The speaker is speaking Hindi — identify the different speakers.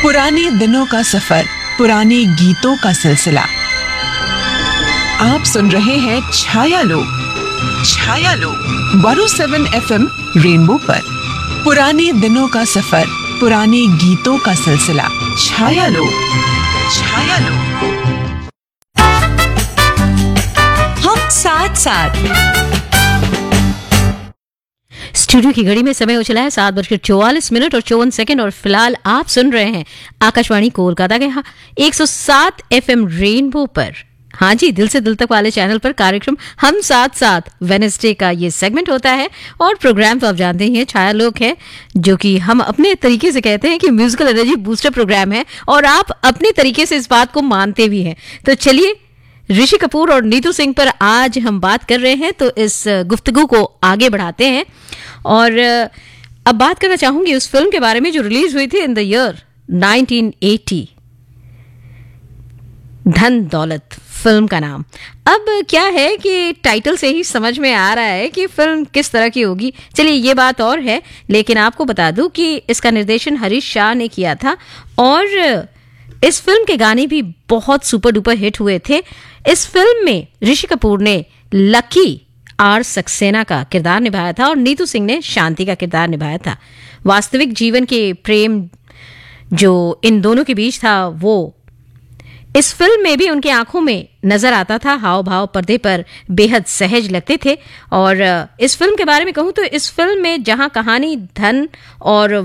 Speaker 1: पुराने दिनों का सफर, पुराने गीतों का सिलसिला। आप सुन रहे हैं छायालोक 107 FM रेनबो पर। पुराने दिनों का सफर, पुराने गीतों का सिलसिला। छायालोक। हम साथ
Speaker 2: स्टूडियो की घड़ी में समय हो चला है 7:44 और 54 और फिलहाल आप सुन रहे हैं आकाशवाणी कोलकाता के 107 FM रेनबो पर। हाँ जी, दिल से दिल तक वाले चैनल पर कार्यक्रम हम साथ वेडनेसडे का ये सेगमेंट होता है और प्रोग्राम तो आप जानते ही हैं छायालोक है, जो कि हम अपने तरीके से कहते हैं कि म्यूजिकल एनर्जी बूस्टर प्रोग्राम है और आप अपने तरीके से इस बात को मानते भी हैं। तो चलिए, ऋषि कपूर और नीतू सिंह पर आज हम बात कर रहे हैं, तो इस गुफ्तगू को आगे बढ़ाते हैं और अब बात करना चाहूंगी उस फिल्म के बारे में जो रिलीज हुई थी इन द ईयर 1980, धन दौलत फिल्म का नाम। अब क्या है कि टाइटल से ही समझ में आ रहा है कि फिल्म किस तरह की होगी। चलिए, ये बात और है, लेकिन आपको बता दूं कि इसका निर्देशन हरीश शाह ने किया था और इस फिल्म के गाने भी बहुत सुपर डुपर हिट हुए थे। इस फिल्म में ऋषि कपूर ने लकी आर सक्सेना का किरदार निभाया था और नीतू सिंह ने शांति का किरदार निभाया था। वास्तविक जीवन के प्रेम जो इन दोनों के बीच था वो इस फिल्म में भी उनकी आंखों में नजर आता था। हाव भाव पर्दे पर बेहद सहज लगते थे। और इस फिल्म के बारे में कहूं तो इस फिल्म में जहां कहानी धन और